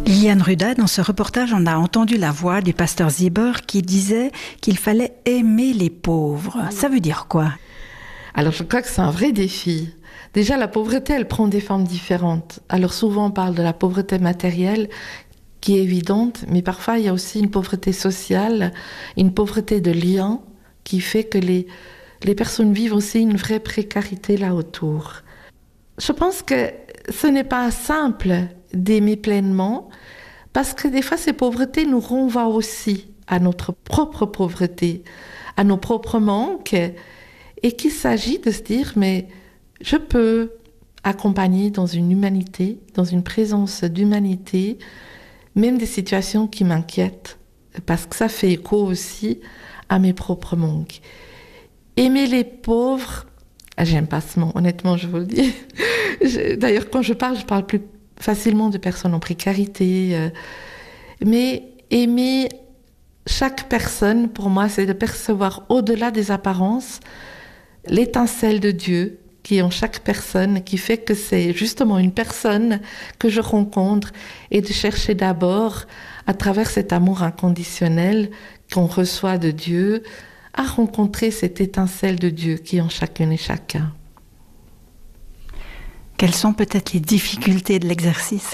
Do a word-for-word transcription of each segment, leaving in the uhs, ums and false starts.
Liliane Ruda, dans ce reportage, on a entendu la voix du pasteur Zieber qui disait qu'il fallait aimer les pauvres. Ça veut dire quoi? Alors je crois que c'est un vrai défi. Déjà, la pauvreté, elle prend des formes différentes. Alors souvent, on parle de la pauvreté matérielle, qui est évidente, mais parfois, il y a aussi une pauvreté sociale, une pauvreté de liens, qui fait que les, les personnes vivent aussi une vraie précarité là autour. Je pense que ce n'est pas simple d'aimer pleinement, parce que des fois, ces pauvretés nous renvoient aussi à notre propre pauvreté, à nos propres manques, et qu'il s'agit de se dire, mais je peux accompagner dans une humanité, dans une présence d'humanité, même des situations qui m'inquiètent, parce que ça fait écho aussi à mes propres manques. Aimer les pauvres, j'aime pas ce mot, honnêtement, je vous le dis. Je, d'ailleurs, quand je parle, je parle plus facilement de personnes en précarité. Euh, mais aimer chaque personne, pour moi, c'est de percevoir au-delà des apparences l'étincelle de Dieu qui est en chaque personne, qui fait que c'est justement une personne que je rencontre, et de chercher d'abord, à travers cet amour inconditionnel qu'on reçoit de Dieu, à rencontrer cette étincelle de Dieu qui est en chacune et chacun. Quelles sont peut-être les difficultés de l'exercice?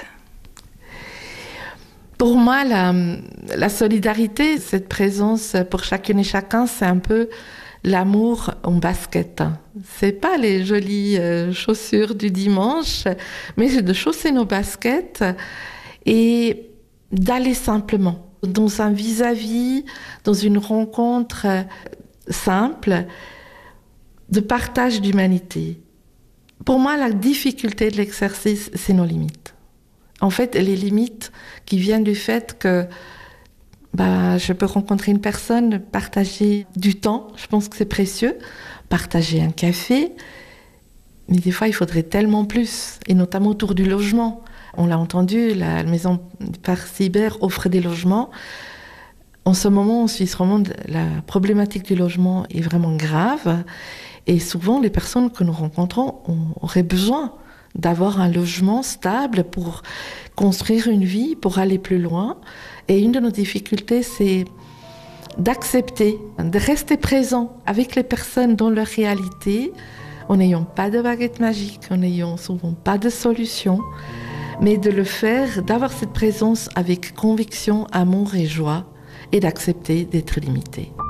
Pour moi, la, la solidarité, cette présence pour chacune et chacun, c'est un peu l'amour en basket. C'est pas les jolies euh, chaussures du dimanche, mais c'est de chausser nos baskets et d'aller simplement dans un vis-à-vis, dans une rencontre simple de partage d'humanité. Pour moi, la difficulté de l'exercice, c'est nos limites. En fait, les limites qui viennent du fait que bah, je peux rencontrer une personne, partager du temps, je pense que c'est précieux, partager un café, mais des fois il faudrait tellement plus, et notamment autour du logement. On l'a entendu, la maison par Cyber offre des logements. En ce moment, en Suisse romande, la problématique du logement est vraiment grave, et souvent les personnes que nous rencontrons auraient besoin d'avoir un logement stable pour construire une vie, pour aller plus loin. Et une de nos difficultés, c'est d'accepter, de rester présent avec les personnes dans leur réalité, en n'ayant pas de baguette magique, en n'ayant souvent pas de solution, mais de le faire, d'avoir cette présence avec conviction, amour et joie, et d'accepter d'être limité.